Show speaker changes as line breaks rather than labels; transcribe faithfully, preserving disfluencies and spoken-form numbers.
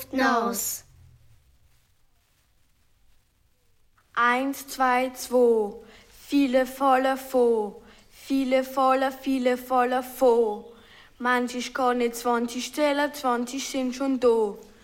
auf die Nase.
Eins, zwei, zwei. Viele voller Fo. Viele voller, viele voller Fo. Manchmal kann nicht zwanzig zählen, zwanzig sind schon da.